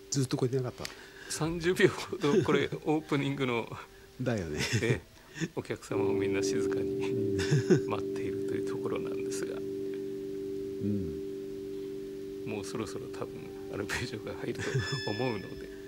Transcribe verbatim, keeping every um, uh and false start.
ずっとこうやってなかった。 さんじゅうびょうほどこれオープニングのだよね。 えお客様もみんな静かに待っているというところなんですが、 うん、 もうそろそろ多分アルペジオが入ると思うので